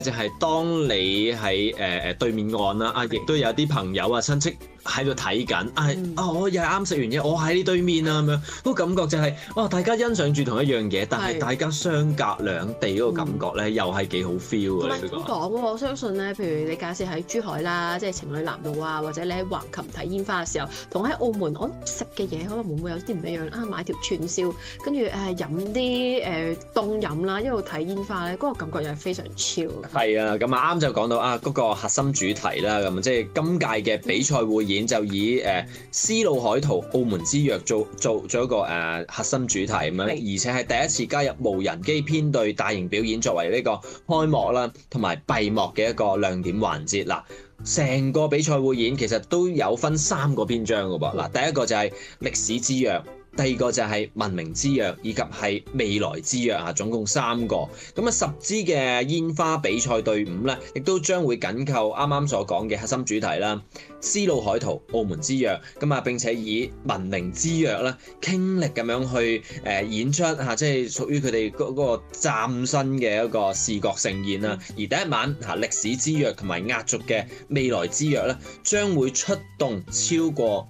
就係當你喺對面岸啦，亦都有啲朋友啊親戚喺度睇緊，我又係啱食完嘢，我喺你對面啊咁樣，嗰個感覺就係大家欣賞住同一樣嘢，但係大家相隔兩地嗰個感覺咧，又係幾好 feel 啊！ 唔係咁講喎，我相信咧，譬如你假設喺珠海啦，即係情侶南路啊，或者你喺橫琴睇煙花嘅時候，同喺澳門我食嘅嘢可能會唔會有啲唔一樣啊？買條串燒，跟住飲啲凍飲啦，一路睇煙花咧，嗰個感覺又係非常超。 係啊，咁啱就講到嗰個核心主題啦，咁即係今屆嘅比賽匯演就以絲路海圖澳門之約做咗一個核心主題咁樣，而且係第一次加入無人機編隊大型表演作為呢個開幕啦，同埋閉幕嘅一個亮點環節嗱。成個比賽匯演其實都有分3個篇章㗎噃，嗱，第一個就係歷史之約。第二個就係文明之約，以及係未來之約啊，總共3個。咁10支嘅煙花比賽隊伍咧，亦都將會緊扣啱啱所講嘅核心主題啦，絲路海圖澳門之約。咁啊，並且以文明之約咧，傾力咁樣去演出即係屬於佢哋嗰個嶄新嘅一個視覺盛宴啦。而第一晚歷史之約同埋壓軸嘅未來之約咧，將會出動超過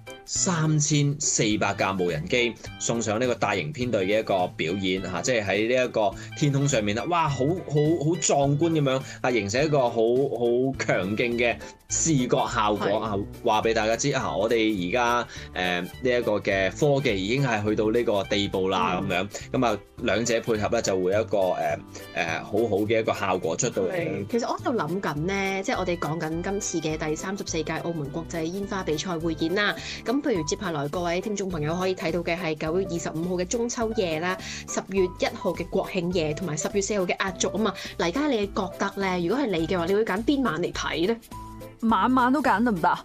3400架無人機送上呢個大型編隊嘅一個表演即係喺呢一個天空上面啦，哇，好壯觀咁樣形成一個好強勁嘅視覺效果話俾大家知我哋而家呢一個嘅科技已經係去到呢個地步啦咁樣，咁啊兩者配合咧就會有一個好好嘅一個效果出到嚟。 其實我喺度諗緊呢，即係我哋講緊今次嘅第34屆澳門國際煙花比賽匯演啦。咁譬如接下來各位聽眾朋友可以睇到嘅係9月25號嘅中秋夜啦，10月1號嘅國慶夜，同埋10月4號嘅壓軸啊嘛。嗱，而家你覺得咧，如果係你嘅話，你會揀邊晚嚟睇咧？ 晚晚都揀得唔得？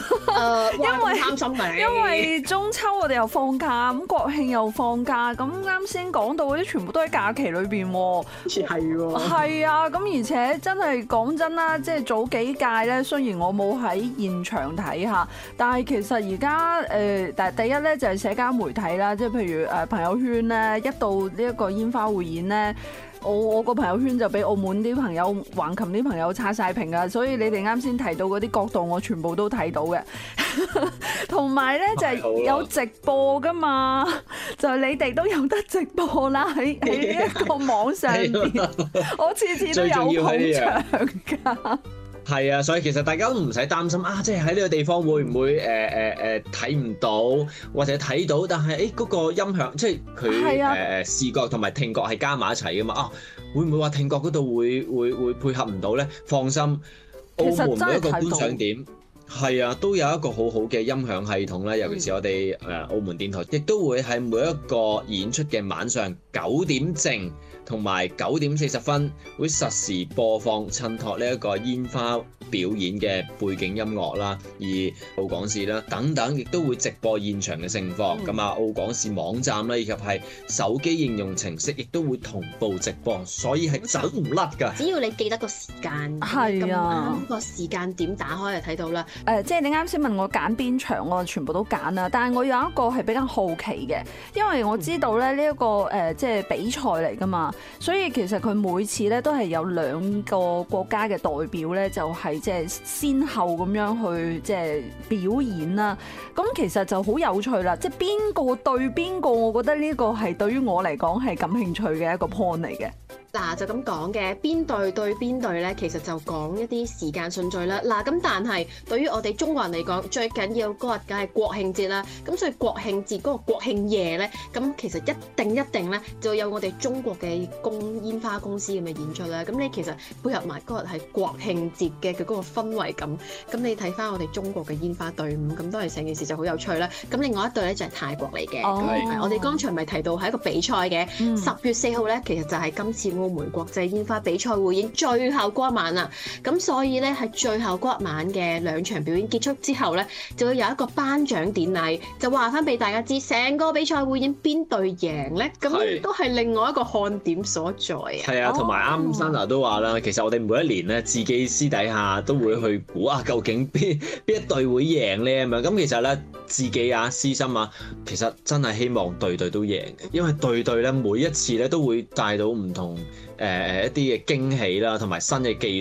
因為中秋我哋又放假，咁國慶又放假，咁啱先講到嗰啲全部都喺假期裏邊喎。 係喎。係啊，咁而且真係講真啦，即係早幾屆咧，雖然我冇喺現場睇下，但係其實而家第一咧就係社交媒體啦，即係譬如朋友圈咧，一到呢一個煙花匯演咧。我個朋友圈就俾澳門啲朋友、橫琴啲朋友刷晒屏啊，所以你哋啱先提到嗰啲角度，我全部都睇到嘅。同埋咧就係有直播噶嘛，就係你哋都有得直播啦，喺呢一個網上邊，我次次都有捧場㗎。 係啊，所以其實大家都唔使擔心即係喺呢個地方會唔會睇唔到，或者睇到，但係嗰個音響即係佢視覺同埋聽覺係加埋一齊噶嘛會唔會話聽覺嗰度會配合唔到咧？放心，澳門每一個觀賞點係都有一個好好嘅音響系統啦，尤其是我哋澳門電台，亦都會喺每一個演出嘅晚上9點正同埋9點40分會實時播放襯托呢一個煙花表演嘅背景音樂啦，而澳廣視啦等等，亦都會直播現場嘅盛況。咁澳廣視網站啦，以及係手機應用程式，亦都會同步直播，所以係走唔甩㗎。 只要你記得個時間，個時間點打開就睇到啦。 即係你啱先問我揀邊場，我全部都揀啦。但係我有一個係比較好奇嘅，因為我知道咧呢一個即係比賽嚟㗎嘛，所以其實佢每次咧都係有2個國家嘅代表咧，就係即係先後咁樣去即係表演啦。咁其實就好有趣啦，即係邊個對邊個，我覺得呢個係對於我嚟講係感興趣嘅一個 point 嚟嘅。 嗱，就咁講嘅，邊隊對邊隊咧，其實就講一啲時間順序啦。嗱，咁但係對於我哋中國人嚟講，最緊要嗰日梗係國慶節啦。咁所以國慶節嗰個國慶夜咧，咁其實一定咧就有我哋中國嘅煙花公司咁嘅演出啦。咁你其實配合埋嗰日係國慶節嘅佢嗰個氛圍感，咁你睇翻我哋中國嘅煙花隊伍，咁都係成件事就好有趣啦。咁另外一隊咧就係泰國嚟嘅，我哋剛才咪提到係一個比賽嘅，10月4號咧，其實就係今次澳門國際煙花比賽匯演最後嗰一晚啦，咁所以咧喺最後嗰一晚嘅2場表演結束之後咧，就會有一個頒獎典禮，就話翻俾大家知成個比賽匯演邊隊贏咧，咁都係另外一個看點所在啊。 係啊，同埋啱Sandra都話啦，其實我哋每一年咧自己私底下都會去估究竟邊一隊會贏咧咁樣。咁其實咧自己私心其實真係希望隊隊都贏嘅，因為隊隊咧每一次咧都會帶到唔同一啲嘅驚喜啦，同埋新嘅技術。